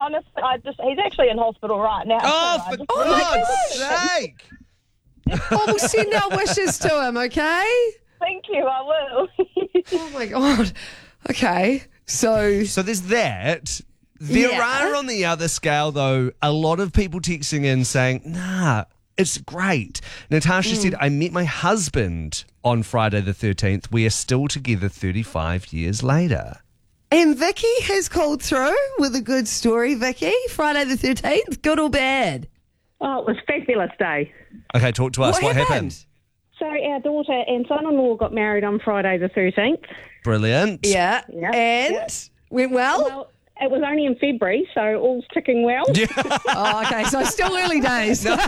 honestly, he's actually in hospital right now. Oh, for God's sake! Oh, we'll send our wishes to him, okay? Thank you, I will. Oh, my God. Okay, so there's that. There are, on the other scale, though, a lot of people texting in saying, nah, it's great. Natasha said, I met my husband on Friday the 13th. We are still together 35 years later. And Vicky has called through with a good story, Vicky. Friday the 13th, good or bad? Oh, it was a fabulous day. Okay, talk to us. What happened? So our daughter and son-in-law got married on Friday the 13th. Brilliant. Yeah. Yeah, And yeah. went well? Well, it was only in February, so all's ticking well. Oh, okay, so still early days. No,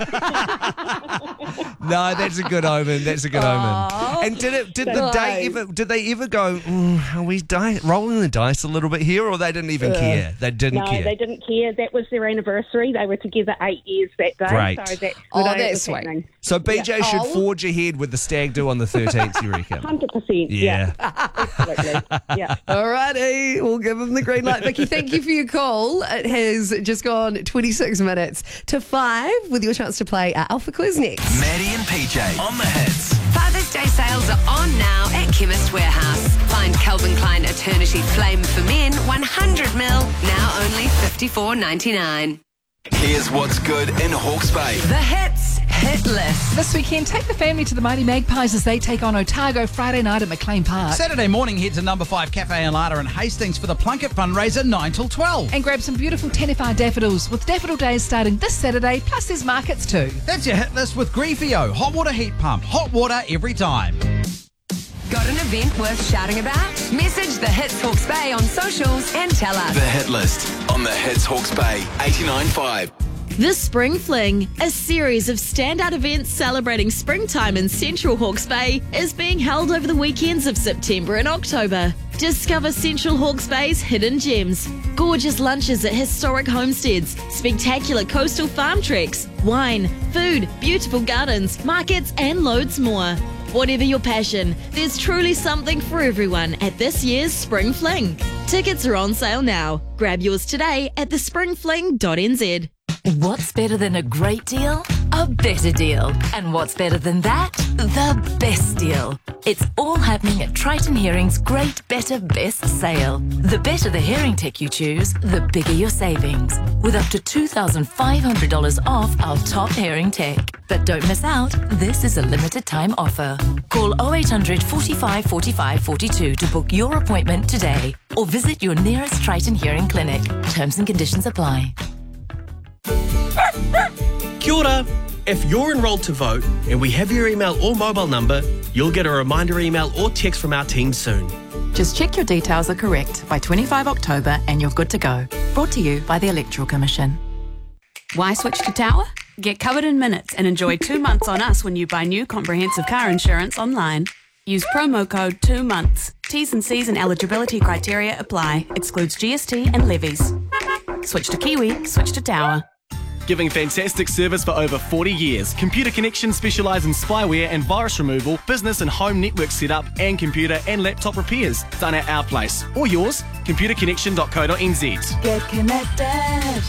that's a good omen. That's a good omen. And did they ever go, are we rolling the dice a little bit here, or they didn't even care? They didn't care. No, they didn't care. That was their anniversary. They were together 8 years that day. Great. So that's the day That's it was sweet. happening. So BJ should forge ahead with the stag do on the 13th, you reckon? 100%. Yeah. Absolutely. Yeah. Alrighty, we'll give him the green light. Vicky, thank you for your call. It has just gone 26 minutes to 5 with your chance to play our Alpha Quiz next. Maddie and PJ on the hits. Father's Day sales are on now at Chemist Warehouse. Find Calvin Klein Eternity Flame for Men 100ml, now only $54.99. Here's what's good in Hawke's Bay. The Hits Hit List. This weekend, take the family to the Mighty Magpies as they take on Otago Friday night at McLean Park. Saturday morning, head to Number 5 Cafe and Larder in Hastings for the Plunkett fundraiser 9 till 12. And grab some beautiful Tenefar daffodils with Daffodil Days starting this Saturday, plus there's markets too. That's your hit list with Griefio, hot water heat pump, hot water every time. Got an event worth shouting about? Message the Hits Hawke's Bay on socials and tell us. The hit list on the Hits Hawke's Bay 89.5. The Spring Fling, a series of standout events celebrating springtime in Central Hawke's Bay, is being held over the weekends of September and October. Discover Central Hawke's Bay's hidden gems, gorgeous lunches at historic homesteads, spectacular coastal farm treks, wine, food, beautiful gardens, markets, and loads more. Whatever your passion, there's truly something for everyone at this year's Spring Fling. Tickets are on sale now. Grab yours today at thespringfling.nz. What's better than a great deal? A better deal. And what's better than that? The best deal. It's all happening at Triton Hearing's Great Better Best Sale. The better the hearing tech you choose, the bigger your savings. With up to $2,500 off our top hearing tech. But don't miss out, this is a limited time offer. Call 0800 45 45 42 to book your appointment today. Or visit your nearest Triton Hearing clinic. Terms and conditions apply. Kia ora. If you're enrolled to vote and we have your email or mobile number, you'll get a reminder email or text from our team soon. Just check your details are correct by 25 October and you're good to go. Brought to you by the Electoral Commission. Why switch to Tower? Get covered in minutes and enjoy 2 months on us when you buy new comprehensive car insurance online. Use promo code 2 months. T's and C's and eligibility criteria apply. Excludes GST and levies. Switch to Kiwi, switch to Tower. Giving fantastic service for over 40 years. Computer Connection specialise in spyware and virus removal, business and home network setup, and computer and laptop repairs. Done at our place. Or yours, computerconnection.co.nz. Get connected.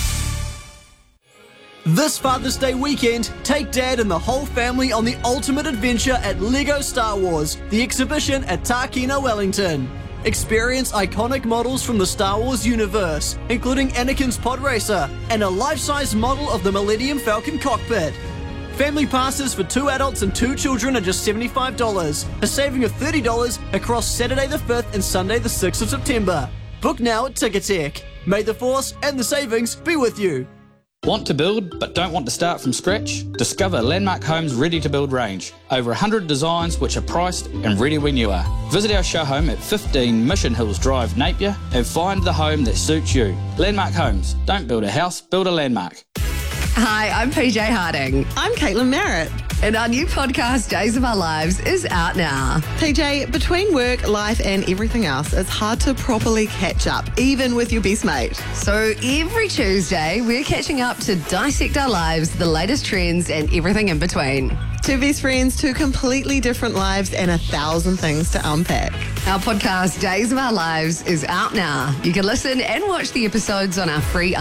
This Father's Day weekend, take Dad and the whole family on the ultimate adventure at LEGO Star Wars, the exhibition at Tākina, Wellington. Experience iconic models from the Star Wars universe, including Anakin's pod racer and a life-size model of the Millennium Falcon cockpit. Family passes for 2 adults and 2 children are just $75, a saving of $30 across Saturday the 5th and Sunday the 6th of September. Book now at Ticketek. May the Force and the savings be with you. Want to build but don't want to start from scratch? Discover Landmark Homes' ready-to-build range. Over 100 designs which are priced and ready when you are. Visit our show home at 15 Mission Hills Drive, Napier, and find the home that suits you. Landmark Homes. Don't build a house, build a landmark. Hi, I'm PJ Harding. I'm Caitlin Merritt. And our new podcast, Days of Our Lives, is out now. PJ, between work, life and everything else, it's hard to properly catch up, even with your best mate. So every Tuesday, we're catching up to dissect our lives, the latest trends and everything in between. 2 best friends, 2 completely different lives and 1,000 things to unpack. Our podcast, Days of Our Lives, is out now. You can listen and watch the episodes on our free